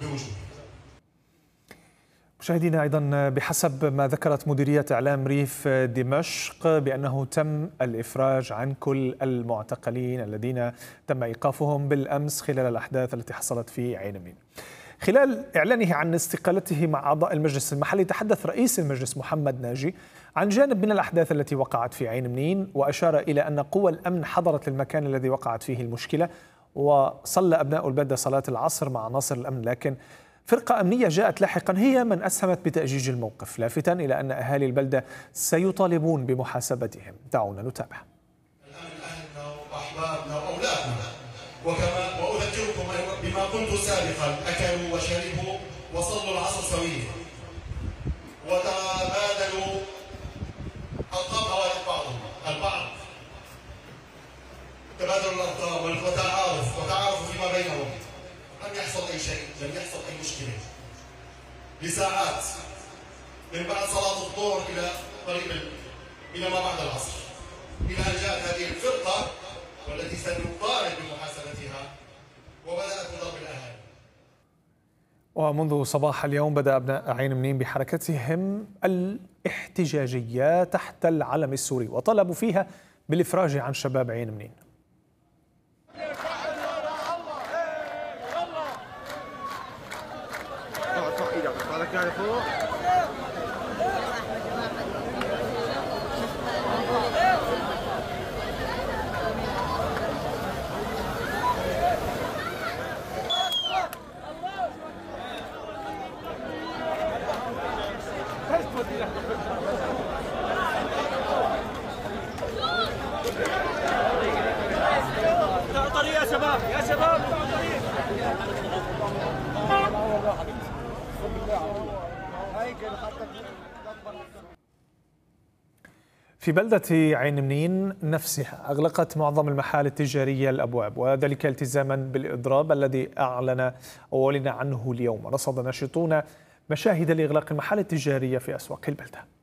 بوجوده. مشاهدينا، أيضا بحسب ما ذكرت مديرية إعلام ريف دمشق بأنه تم الإفراج عن كل المعتقلين الذين تم إيقافهم بالأمس خلال الأحداث التي حصلت في عين منين. خلال إعلانه عن استقالته مع أعضاء المجلس المحلي، تحدث رئيس المجلس محمد ناجي عن جانب من الأحداث التي وقعت في عين منين، وأشار إلى أن قوى الأمن حضرت للمكان الذي وقعت فيه المشكلة، وصلى أبناء البلدة صلاة العصر مع عناصر الأمن، لكن فرقة أمنية جاءت لاحقا هي من أسهمت بتأجيج الموقف، لافتا إلى أن أهالي البلدة سيطالبون بمحاسبتهم. دعونا نتابع. الآن أهلنا وأحبابنا وأولادنا، وكما وأذكركم بما كنت سابقا، أكلوا وشربوا وصلوا العصر سويا، وتبادلوا ألقاب هواتف بعضهم البعض، تبادلوا الألقاب وتعارفوا فيما بينهم. لم يحصل أي شيء، لم يحصل أي مشكلة. لساعات من بعد صلاة الظهر إلى قريبا إلى ما بعد العصر، إلى أن جاءت هذه الفرقة والتي سنطالب بمحاسبتها وبدأت بضرب الأهالي. ومنذ صباح اليوم بدأ أبناء عين منين بحركتهم الاحتجاجية تحت العلم السوري، وطلبوا فيها بالإفراج عن شباب عين منين. يا شباب يا شباب. في بلدة عين منين نفسها أغلقت معظم المحال التجارية الأبواب، وذلك التزاما بالإضراب الذي أعلن عنه اليوم. ورصد ناشطون مشاهد لإغلاق المحال التجارية في أسواق البلدة.